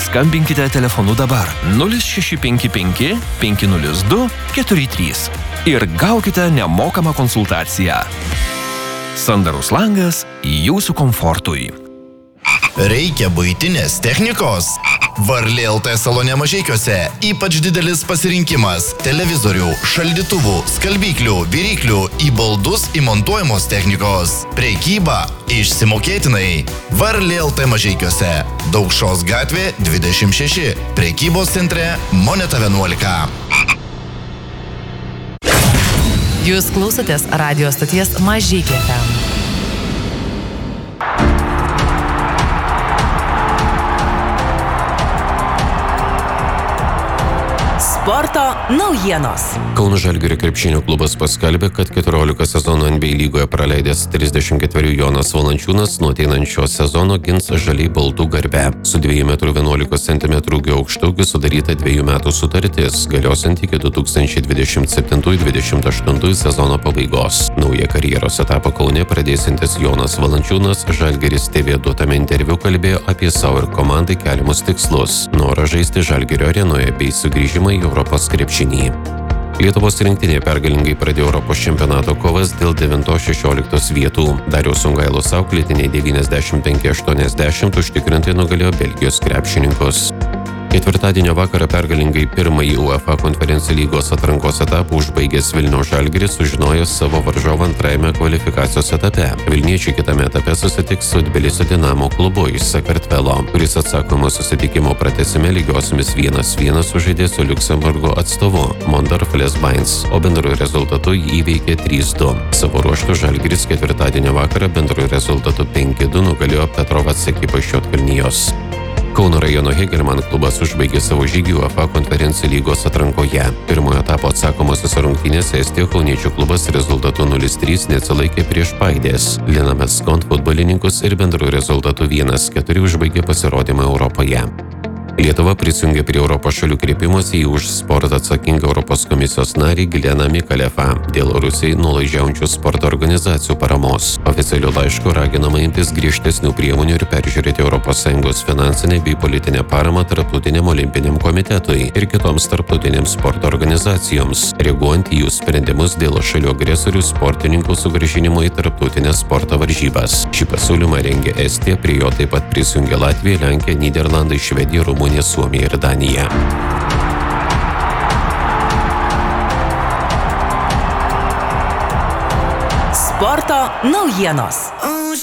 Skambinkite telefonu dabar 0655 502 43 ir gaukite nemokamą konsultaciją. Sandarus langas jūsų komfortui. Reikia buitinės technikos? Varlė LT salone Mažeikiuose ypač didelis pasirinkimas televizorių, šaldytuvų, skalbyklių, viryklių, į baldus įmontuojamos technikos. Prekyba išsimokėtinai. Varlė LT Mažeikiuose. Daukšos gatvė 26. Prekybos centre Moneta 11. Jūs klausotės radio stoties Mažeikiai FM. Sporto naujienos. Kauno Žalgirio krepšinio klubas paskelbė, kad 14 sezonų NBA lygoje praleidęs 34 Jonas Valančiūnas nuo ateinančio sezono gins žaliai baltų garbę. Su 2,11 m aukštaūgiu sudaryta 2 metų sutartis, galiosiant iki 2027-28 sezono pabaigos. Naują karjeros etapą Kaune pradėsintis Jonas Valančiūnas Žalgiris TV duotame interviu kalbėjo apie savo ir komandai keliamus tikslus, norą žaisti Žalgirio arenoje bei sugrįžimą į Europos krepšinį. Lietuvos rinktinė pergalingai pradėjo Europos čempionato kovas dėl 9-16 vietų. Dariaus Sungailos auklėtiniai 95-80 užtikrintai nugalėjo Belgijos krepšininkus. Ketvirtadienio vakarą pergalingai pirmąjį UEFA konferencijų lygos atrankos etapą užbaigęs Vilniaus Žalgiris sužinojo savo varžovą antrajame kvalifikacijos etape. Vilniečiai kitame etape susitiks su Tbilisio Dinamo klubu iš Sakartvelo, kuris atsakomo susitikimo pratęsime lygiosiomis 1-1 sužaidė su Liuksemburgo atstovu Mondorf Lesbains, o bendroju rezultatu jį įveikė 3-2. Savo ruožtu Žalgiris ketvirtadienio vakarą bendroju rezultatu 5-2 nugalėjo Petrovats ekipą iš Juodkalnijos. Kauno rajono Hegelman klubas užbaigė savo žygį UEFA konferencijų lygos atrankoje. Pirmojo etapo atsakomosiose rungtynėse Estijo kauniečių klubas rezultatu 0-3 neatsilaikė prieš Paidės, Linames Kont futbolininkus ir bendru rezultatu 1-4 užbaigė pasirodymą Europoje. Lietuva prisijungė prie Europos šalių kreipimosi į už sportą atsakingą Europos komisijos narį Gileną Mikalefą dėl Rusijai nuolaižiaujančių sporto organizacijų paramos. Oficialiu laišku raginama imtis griežtesnių priemonių ir peržiūrėti ES finansinę bei politinę paramą Tarptautiniam olimpiniam komitetui ir kitoms tarptautinėms sporto organizacijoms, reaguojant į jų sprendimus dėl šalių agresorių sportininkų sugrįžinimo į tarptautinės sporto varžybas. Šį pasiūlymą rengė Estija, prie jo taip pat prisijungė Latvija, Lenkija, Nyderlandai, Švedija, Rumunija, Suomija ir Danija. Sporto naujienos.